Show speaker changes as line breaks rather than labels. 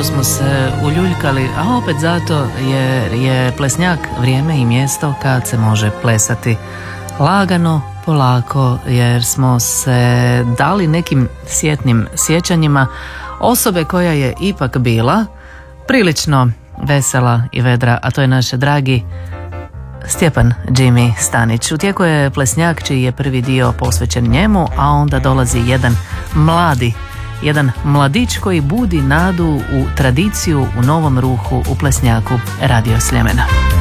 smo se uljuljkali, a opet zato jer je Plesnjak vrijeme i mjesto kad se može plesati lagano, polako, jer smo se dali nekim sjetnim sjećanjima osobe koja je ipak bila prilično vesela i vedra, a to je naš dragi Stjepan Jimmy Stanić. U tijeku je Plesnjak čiji je prvi dio posvećen njemu, a onda dolazi jedan mladić koji budi nadu u tradiciju u novom ruhu u Plesnjaku Radio Sljemena.